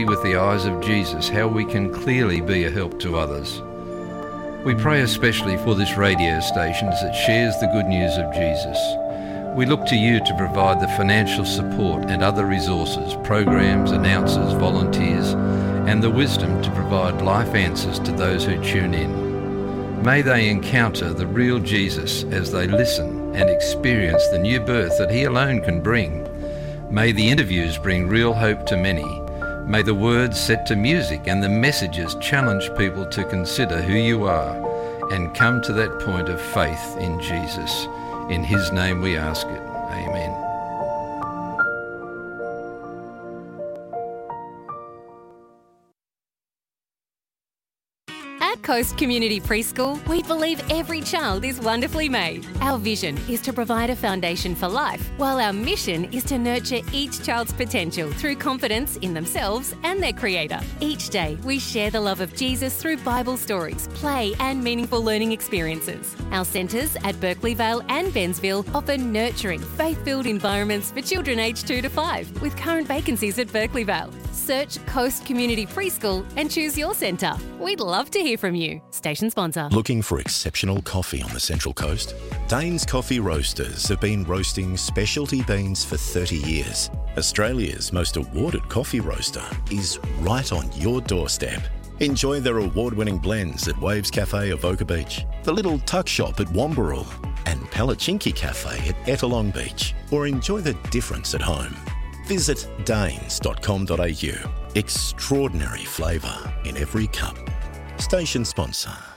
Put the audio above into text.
see with the eyes of Jesus how we can clearly be a help to others. We pray especially for this radio station as it shares the good news of Jesus. We look to you to provide the financial support and other resources, programs, announcers, volunteers, and the wisdom to provide life answers to those who tune in. May they encounter the real Jesus as they listen and experience the new birth that He alone can bring. May the interviews bring real hope to many. May the words set to music and the messages challenge people to consider who you are and come to that point of faith in Jesus. In His name we ask it. Amen. At Coast Community Preschool, we believe every child is wonderfully made. Our vision is to provide a foundation for life, while our mission is to nurture each child's potential through confidence in themselves and their Creator. Each day, we share the love of Jesus through Bible stories, play and meaningful learning experiences. Our centres at Berkeley Vale and Bensville offer nurturing, faith-filled environments for children aged 2 to 5, with current vacancies at Berkeley Vale. Search Coast Community Preschool and choose your centre. We'd love to hear from you. Station sponsor. Looking for exceptional coffee on the Central Coast? Dane's Coffee Roasters have been roasting specialty beans for 30 years. Australia's most awarded coffee roaster is right on your doorstep. Enjoy their award-winning blends at Waves Cafe Avoca Beach, the Little Tuck Shop at Wambarrel, and Palachinki Cafe at Ettalong Beach, or enjoy the difference at home. Visit danes.com.au. Extraordinary flavour in every cup. Station sponsor.